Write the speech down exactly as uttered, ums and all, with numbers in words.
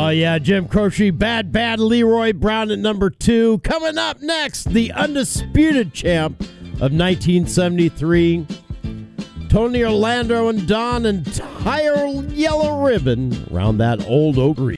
Oh, yeah, Jim Croce, Bad Bad Leroy Brown at number two. Coming up next, the undisputed champ of nineteen seventy-three, Tony Orlando and Don, entire Yellow Ribbon around that old oak tree.